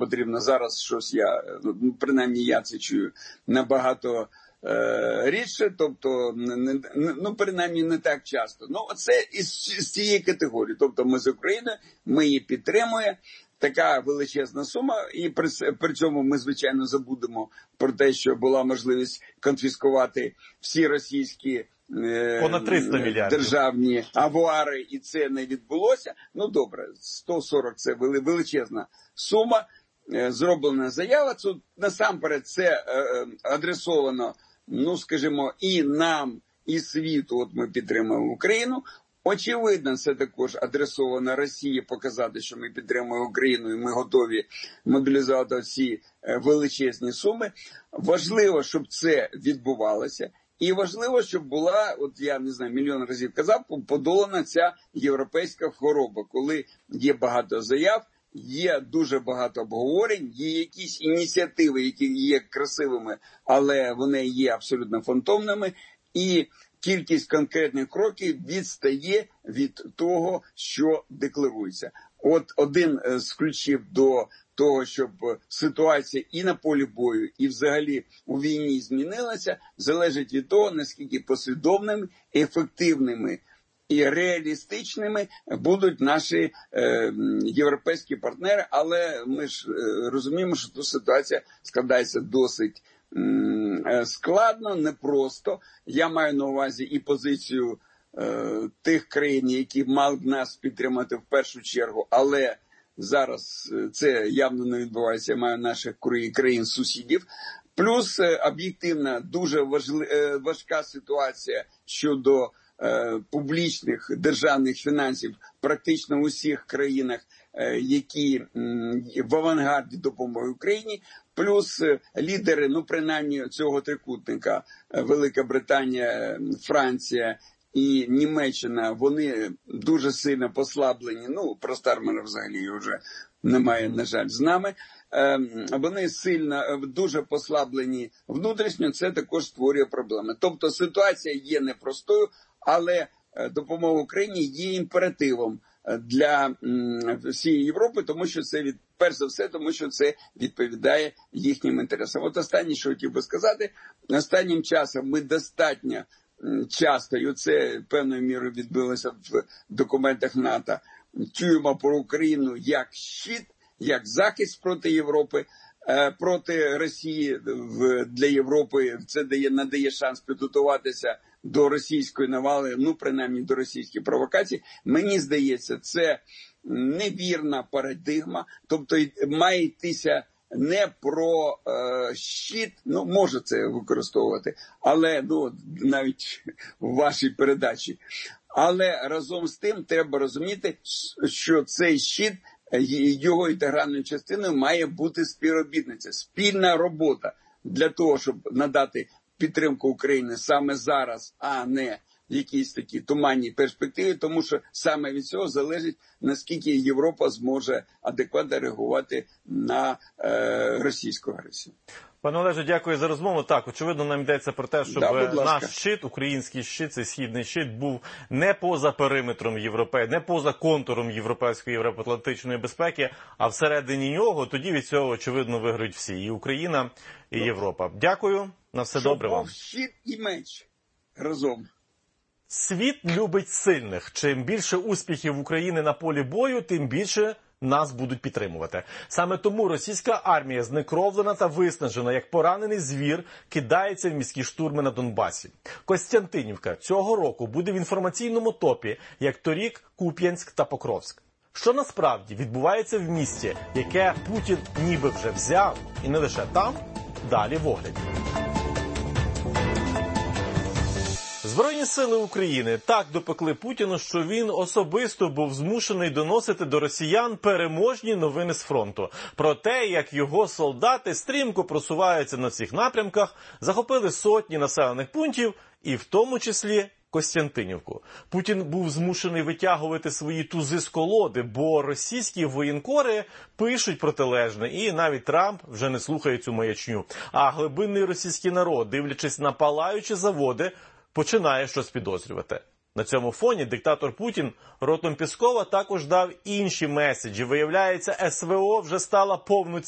потрібно зараз щось принаймні я це чую, набагато рідше, тобто, принаймні не так часто. Оце з цієї категорії. Тобто ми з України, ми її підтримуємо. Така величезна сума, і при цьому ми, звичайно, забудемо про те, що була можливість конфіскувати всі російські понад 300 мільярдів державні авуари, і це не відбулося. Добре, 140 – це величезна сума, зроблена заява. Це, насамперед, це адресовано, скажімо, і нам, і світу, от ми підтримуємо Україну. Очевидно, це також адресовано Росії показати, що ми підтримуємо Україну і ми готові мобілізувати всі величезні суми. Важливо, щоб це відбувалося. І важливо, щоб була, от я не знаю, мільйон разів казав, подолана ця європейська хвороба, коли є багато заяв, є дуже багато обговорень, є якісь ініціативи, які є красивими, але вони є абсолютно фантомними, і кількість конкретних кроків відстає від того, що декларується. От один з ключів до того, щоб ситуація і на полі бою, і взагалі у війні змінилася, залежить від того, наскільки послідовними, ефективними і реалістичними будуть наші європейські партнери. Але ми ж розуміємо, що тут ситуація складається досить складно, непросто. Я маю на увазі і позицію тих країн, які мали б нас підтримати в першу чергу, але зараз це явно не відбувається, я маю наших країн-сусідів. Плюс об'єктивна, дуже важка ситуація щодо публічних державних фінансів практично в усіх країнах, які в авангарді допомоги Україні. Плюс лідери, принаймні цього трикутника, Велика Британія, Франція і Німеччина, вони дуже сильно послаблені. Про Стармера взагалі вже немає, на жаль, з нами. Вони сильно, дуже послаблені внутрішньо, це також створює проблеми. Тобто ситуація є непростою, але допомога Україні є імперативом для всієї Європи, тому що це, перш за все, тому що це відповідає їхнім інтересам. От останнє, що хотів би сказати, останнім часом ми достатньо часто, і це певною мірою відбилося в документах НАТО, чуємо про Україну як щит, як захист проти Європи, проти Росії для Європи. Це надає шанс підготуватися до російської навали, принаймні до російських провокацій. Мені здається, це невірна парадигма, тобто має йтися не про щит, може це використовувати, але навіть в вашій передачі. Але разом з тим треба розуміти, що цей щит, його інтегральною частиною має бути співробітниця, спільна робота для того, щоб надати підтримку України саме зараз, а не в якійсь такій туманній перспективі, тому що саме від цього залежить, наскільки Європа зможе адекватно реагувати на російську агресію. Пане Олеже, дякую за розмову. Так, очевидно, нам йдеться про те, щоб наш щит, український щит, цей східний щит, був не поза периметром не поза контуром європейської євроатлантичної безпеки, а всередині нього. Тоді від цього, очевидно, виграють всі. І Україна, і Європа. Дякую. На все добре вам. Щит і меч разом. Світ любить сильних. Чим більше успіхів України на полі бою, тим більше нас будуть підтримувати. Саме тому російська армія, знекровлена та виснажена, як поранений звір, кидається в міські штурми на Донбасі. Костянтинівка цього року буде в інформаційному топі, як торік Куп'янськ та Покровськ. Що насправді відбувається в місті, яке Путін ніби вже взяв, і не лише там, далі в огляді. Збройні сили України так допекли Путіну, що він особисто був змушений доносити до росіян переможні новини з фронту. Про те, як його солдати стрімко просуваються на цих напрямках, захопили сотні населених пунктів, і в тому числі Костянтинівку. Путін був змушений витягувати свої тузи з колоди, бо російські воєнкори пишуть протилежне, і навіть Трамп вже не слухає цю маячню. А глибинний російський народ, дивлячись на палаючі заводи, починає щось підозрювати. На цьому фоні диктатор Путін ротом Пєскова також дав інші меседжі. Виявляється, СВО вже стала повноцінною